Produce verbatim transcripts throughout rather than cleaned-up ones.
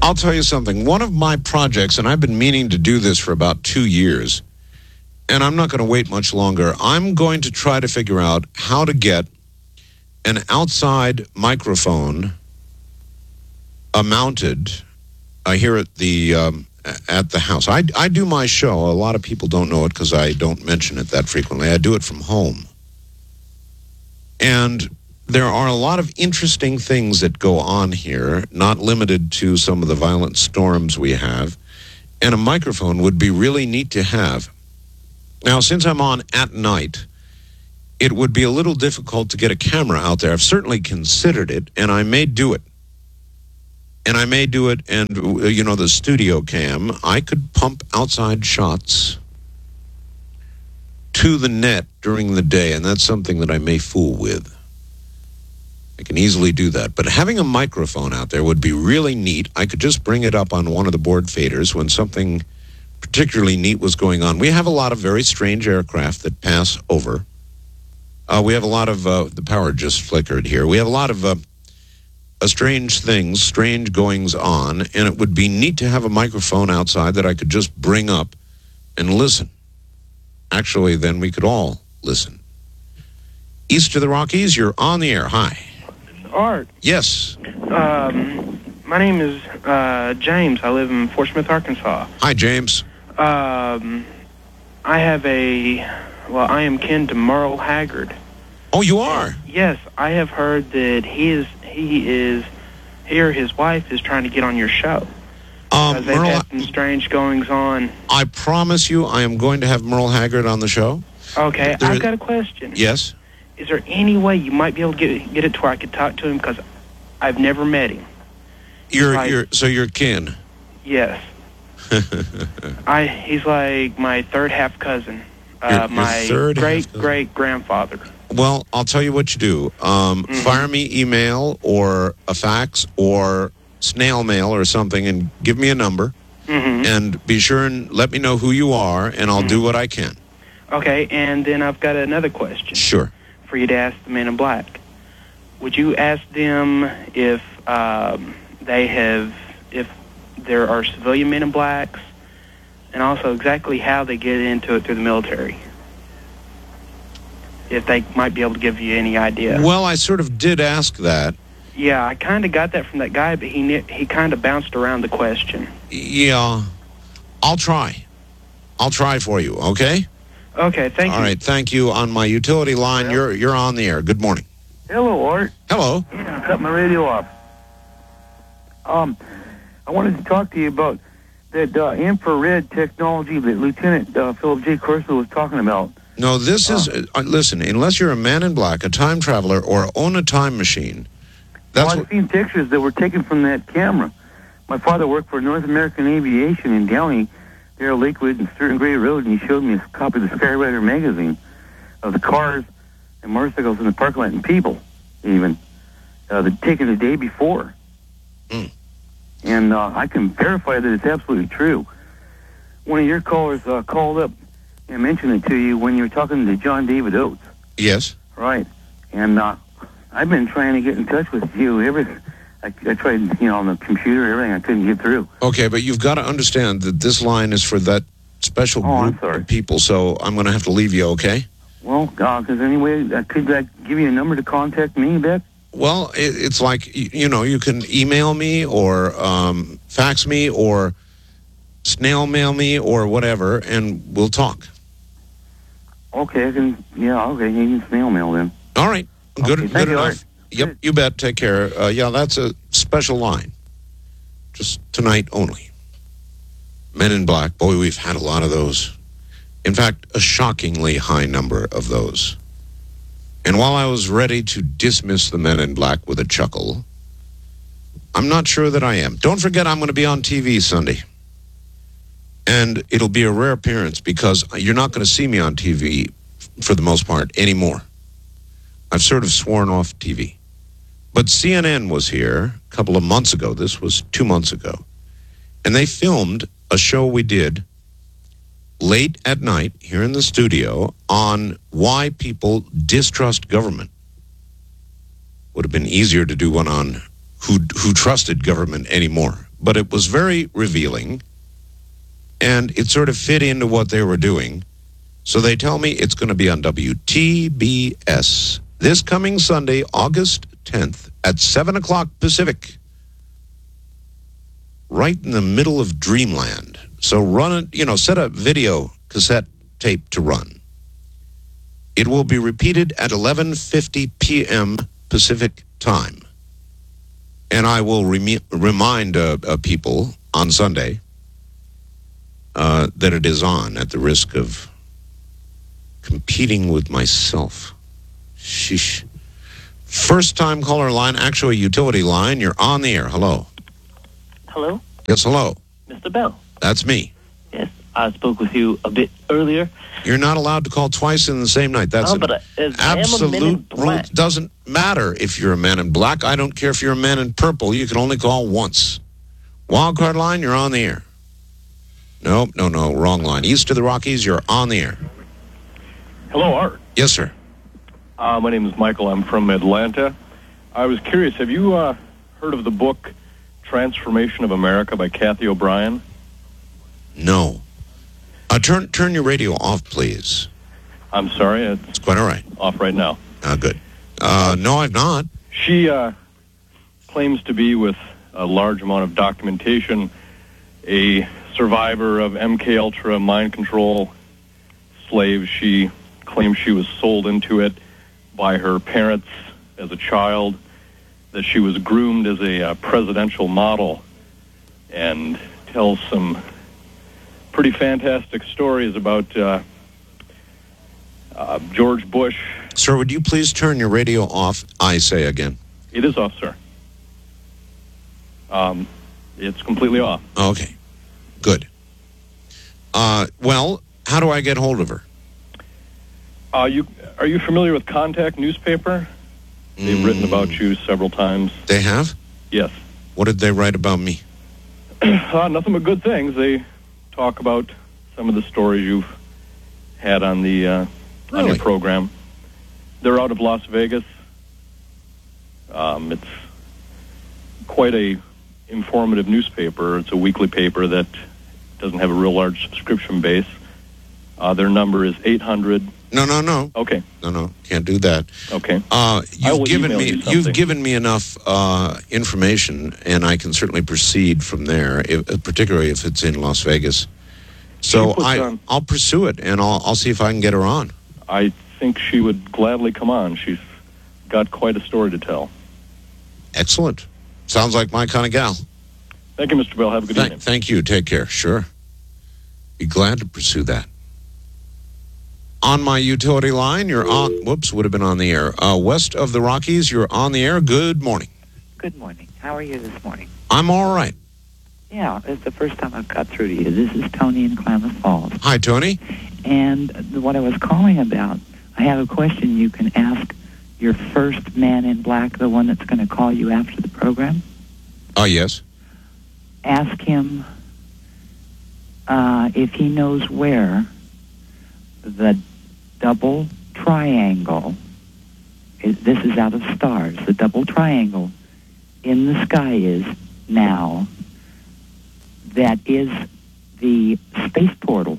I'll tell you something. One of my projects, and I've been meaning to do this for about two years, and I'm not going to wait much longer. I'm going to try to figure out how to get an outside microphone uh, mounted uh, here at the um, at the house. I, I do my show. A lot of people don't know it because I don't mention it that frequently. I do it from home. And there are a lot of interesting things that go on here, not limited to some of the violent storms we have. And a microphone would be really neat to have. Now, since I'm on at night, it would be a little difficult to get a camera out there. I've certainly considered it, and I may do it. And I may do it, and, you know, the studio cam, I could pump outside shots to the net during the day, and that's something that I may fool with. I can easily do that. But having a microphone out there would be really neat. I could just bring it up on one of the board faders when something particularly neat was going on. We have a lot of very strange aircraft that pass over. Uh, we have a lot of, uh, the power just flickered here. We have a lot of uh, uh, strange things, strange goings on, and it would be neat to have a microphone outside that I could just bring up and listen. Actually, then we could all listen. East of the Rockies, you're on the air. Hi. Art. Yes. Um, my name is uh, James. I live in Fort Smith, Arkansas. Hi, James. Um, I have a, well, I am kin to Merle Haggard. Oh, you are? Yes, I have heard that he is, he is, he or his wife is trying to get on your show. Um, because they've Merle, had some strange goings on. I promise you I am going to have Merle Haggard on the show. Okay, There- I've got a question. Yes? Is there any way you might be able to get, get it to where I could talk to him? Because I've never met him. You're, Like- you're, so you're kin. Yes. I he's like my third half cousin, uh, Your- your my third great half-cousin. great grandfather. Well, I'll tell you what you do. Um, Mhm. Fire me email or a fax or snail mail or something and give me a number. Mm-hmm. And be sure and let me know who you are, and I'll do what I can. Okay, and then I've got another question Sure. for you to ask the Men in Black. Would you ask them if um, they have, if there are civilian Men in Blacks, and also exactly how they get into it through the military? If they might be able to give you any idea. Well, I sort of did ask that. Yeah, I kind of got that from that guy, but he ne- he kind of bounced around the question. Yeah. I'll try. I'll try for you, okay? Okay, thank All you. right, thank you. On my utility line, Yeah. you're you're on the air. Good morning. Hello, Art. Hello. Yeah, I cut my radio off. Um, I wanted to talk to you about that uh, infrared technology that Lieutenant uh, Philip J. Corso was talking about. No, this is, uh, listen, unless you're a man in black, a time traveler, or own a time machine, that's well, I've what, seen pictures that were taken from that camera. My father worked for North American Aviation in Downey, there at Lakewood and Sturton Gray Road, and he showed me a copy of the Skyrider magazine of the cars and motorcycles in the parking lot and people, even, uh, that taken the day before. Mm. And uh, I can verify that it's absolutely true. One of your callers uh, called up and mentioned it to you when you were talking to John David Oates. yes. Right. And uh, I've been trying to get in touch with you. Every, I, I tried, you know, on the computer, everything. I couldn't get through. Okay, but you've got to understand that this line is for that special Oh, I'm group sorry. of people, so I'm going to have to leave you, okay? Well, because anyway, uh, could I give you a number to contact me, Beck? Well, it, it's like, y- you know, you can email me or um, fax me or snail mail me or whatever, and we'll talk. Okay, I can, yeah, okay, you can snail mail then. All right. Good, Okay, good thank you, enough. Art. Yep, Good. you bet. Take care. Uh, yeah, that's a special line. Just tonight only. Men in Black. Boy, we've had a lot of those. In fact, a shockingly high number of those. And while I was ready to dismiss the Men in Black with a chuckle, I'm not sure that I am. Don't forget, I'm going to be on T V Sunday. And it'll be a rare appearance because you're not going to see me on T V for the most part anymore. I've sort of sworn off T V. But C N N was here a couple of months ago. This was two months ago. And they filmed a show we did late at night here in the studio on why people distrust government. Would have been easier to do one on who who trusted government anymore. but it was very revealing, and it sort of fit into what they were doing. So they tell me it's going to be on W T B S this coming Sunday, August tenth, at seven o'clock Pacific, right in the middle of Dreamland. So run it, you know, set a video cassette tape to run. It will be repeated at eleven fifty p.m. Pacific time. And I will remi- remind uh, uh, people on Sunday uh, that it is on, at the risk of competing with myself. Sheesh. First time caller line, actually utility line. You're on the air. Hello. Hello? Yes, hello. Mister Bell. That's me. Yes, I spoke with you a bit earlier. You're not allowed to call twice in the same night. That's Oh, an but I- as I am a man in absolute rule. black. It doesn't matter if you're a man in black. I don't care if you're a man in purple. You can only call once. Wildcard line, you're on the air. Nope, no, no, wrong line. East of the Rockies, you're on the air. Hello, Art. Yes, sir. Uh, my name is Michael. I'm from Atlanta. I was curious, have you uh, heard of the book Transformation of America by Kathy O'Brien? No. Uh, turn turn your radio off, please. I'm sorry, it's It's quite all right. off right now. Uh, good. Uh, no, I've not. She uh, claims to be, with a large amount of documentation, a survivor of M K Ultra mind control slaves. She claims she was sold into it by her parents as a child, that she was groomed as a uh, presidential model, and tells some pretty fantastic stories about uh, uh, George Bush. Sir, would you please turn your radio off, I say again? It is off, sir. Um, it's completely off. Okay. Good. Uh, well, how do I get hold of her? Uh, you are you familiar with Contact newspaper? They've Mm. written about you several times. They have? Yes. What did they write about me? Uh, nothing but good things. They talk about some of the stories you've had on the uh, on your Really? program. They're out of Las Vegas. Um, it's quite a informative newspaper. It's a weekly paper that doesn't have a real large subscription base. Uh, their number is eight hundred. No, no, no. Okay, No, no. Can't do that. okay. Uh, I you've will given email me you you've something. given me enough uh, information, and I can certainly proceed from there, if, uh, particularly if it's in Las Vegas. So She puts I on- I'll pursue it, and I'll I'll see if I can get her on. I think she would gladly come on. She's got quite a story to tell. Excellent. Sounds like my kind of gal. Thank you, Mister Bell. Have a good Thank, evening. thank you. Take care. Sure. Be glad to pursue that. On my utility line, you're on. Whoops, would have been on the air. Uh, west of the Rockies, you're on the air. Good morning. Good morning. How are you this morning? I'm all right. Yeah, it's the first time I've got through to you. This is Tony in Klamath Falls. Hi, Tony. And what I was calling about, I have a question you can ask your first man in black, the one that's going to call you after the program. Oh, yes. Ask him uh, if he knows where the double triangle, is, this is out of stars, the double triangle in the sky is now, that is the space portal.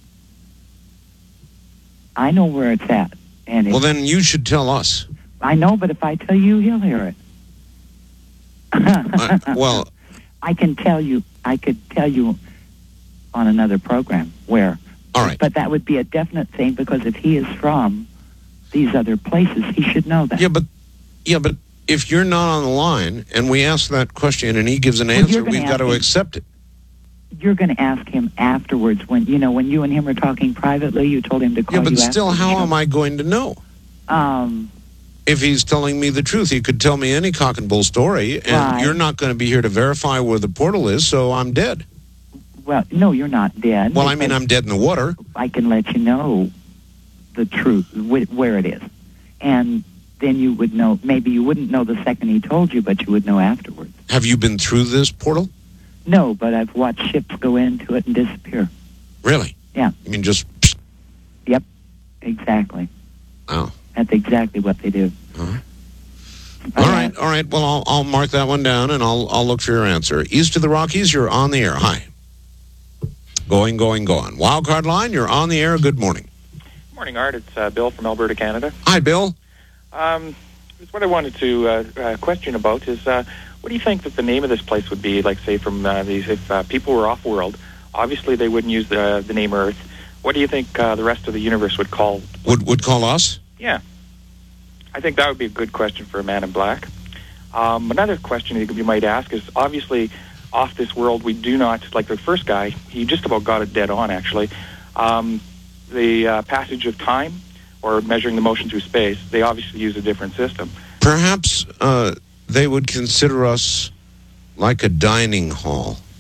I know where it's at. And Well, it's, then you should tell us. I know, but if I tell you, he'll hear it. Uh, well, I can tell you, I could tell you on another program where. all right. But that would be a definite thing, because if he is from these other places, he should know that. Yeah, but yeah, but if you're not on the line and we ask that question and he gives an Well, you're answer, gonna we've got ask to him. accept it. You're going to ask him afterwards when, you know, when you and him are talking privately, you told him to call Yeah, but you still, after, how you know. am I going to know? Um, If he's telling me the truth, he could tell me any cock and bull story, and Right. you're not going to be here to verify where the portal is, so I'm dead. well, no, you're not dead. Well, I mean, because I'm dead in the water. I can let you know the truth, wh- where it is. And then you would know, maybe you wouldn't know the second he told you, but you would know afterwards. Have you been through this portal? No, but I've watched ships go into it and disappear. Really? Yeah. I mean, just, Yep, exactly. wow. That's exactly what they do. Uh-huh. All right, all right. Well, I'll, I'll mark that one down, and I'll I'll look for your answer. East of the Rockies, you're on the air. Hi. Going, going, going. Wildcard line, you're on the air. Good morning. Morning, Art. It's uh, Bill from Alberta, Canada. Hi, Bill. Um, what I wanted to uh, uh, question about is, uh, what do you think that the name of this place would be? Like, say, from uh, these, if uh, people were off-world, obviously they wouldn't use the the name Earth. What do you think uh, the rest of the universe would call? Would would call us? Yeah, I think that would be a good question for a Man in Black. Um, another question you, you might ask is, obviously, off this world, we do not, like the first guy, he just about got it dead on, actually. Um, the uh, passage of time, or measuring the motion through space, they obviously use a different system. Perhaps uh, they would consider us like a dining hall.